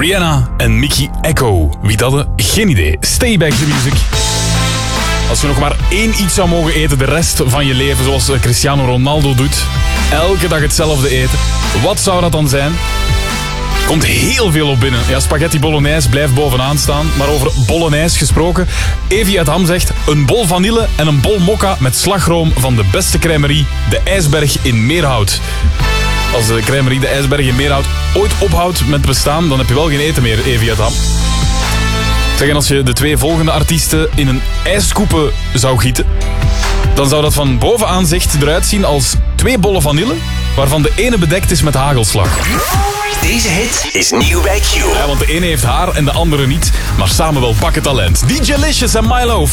Rihanna en Mickey Echo. Wie dat er? Geen idee. Stay back the music. Als je nog maar één iets zou mogen eten de rest van je leven, zoals Cristiano Ronaldo doet, elke dag hetzelfde eten, wat zou dat dan zijn? Komt heel veel op binnen. Ja, spaghetti bolognese blijft bovenaan staan. Maar over bolognese gesproken. Evie uit Ham zegt een bol vanille en een bol mokka met slagroom van de beste crèmerie, de IJsberg in Meerhout. Als de crèmerie de IJsberg in Meerhout ooit ophoudt met bestaan, dan heb je wel geen eten meer, Evie uit Ham. Zeg, en als je de twee volgende artiesten in een ijskoepe zou gieten, dan zou dat van bovenaan zicht eruit zien als 2 bollen vanille, waarvan de ene bedekt is met hagelslag. Deze hit is nieuw bij Q. Ja, want de ene heeft haar en de andere niet, maar samen wel pakken talent. DJ Licious en Milo.